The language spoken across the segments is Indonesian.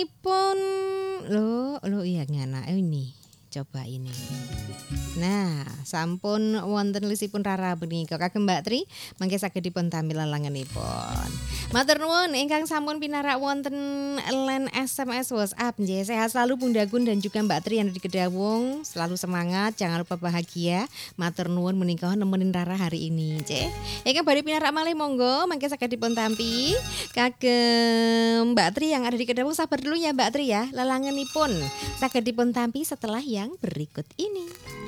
Pun lo iya ngana ini. Coba ini. Nah, sampun wonten lisipun rara punika kagem Mbak Tri mangke saged dipun tampi lelangenipun. Matur nuwun ingkang sampun pinarak wonten line SMS WhatsApp nggih. Sehat selalu Bunda Gun dan juga Mbak Tri yang ada di Kedawung, selalu semangat, jangan lupa bahagia. Matur nuwun menika nemenin rara hari ini, nggih. Ingkang badhe pinarak malih monggo mangke saged dipun tampi kagem Mbak Tri yang ada di Kedawung. Sabar dulu ya Mbak Tri ya. Lelangenipun saged dipun tampi setelah yang berikut ini.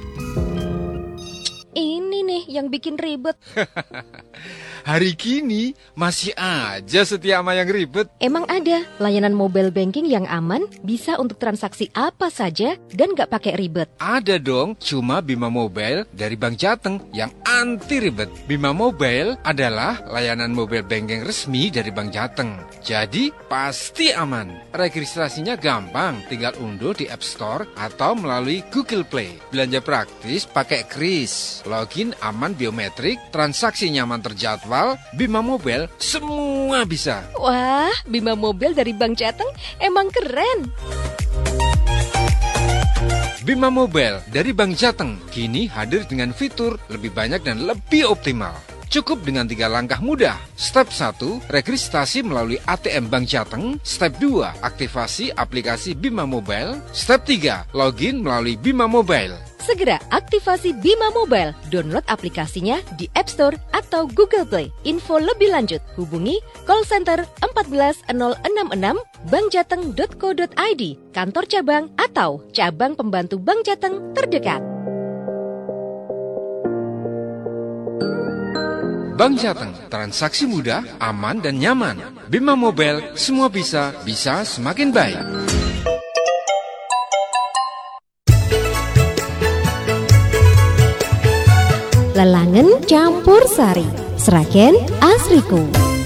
Ini nih yang bikin ribet. Hari gini masih aja setia sama yang ribet. Emang ada layanan mobile banking yang aman, bisa untuk transaksi apa saja dan gak pakai ribet? Ada dong, cuma Bima Mobile dari Bank Jateng yang anti ribet. Bima Mobile adalah layanan mobile banking resmi dari Bank Jateng. Jadi pasti aman. Registrasinya gampang, tinggal unduh di App Store atau melalui Google Play. Belanja praktis pakai kris, login aman biometrik, transaksi nyaman terjadwal. Bima Mobile semua bisa. Wah, Bima Mobile dari Bank Jateng emang keren. Bima Mobile dari Bank Jateng kini hadir dengan fitur lebih banyak dan lebih optimal. Cukup dengan 3 langkah mudah. Step 1, registrasi melalui ATM Bank Jateng. Step 2, aktivasi aplikasi Bima Mobile. Step 3, login melalui Bima Mobile. Segera aktivasi Bima Mobile. Download aplikasinya di App Store atau Google Play. Info lebih lanjut hubungi call center 14066 bankjateng.co.id, kantor cabang atau cabang pembantu Bank Jateng terdekat. Bank Jateng, transaksi mudah, aman dan nyaman. Bima Mobile, semua bisa semakin baik. Lelangen campur sari, Sragen Asriku.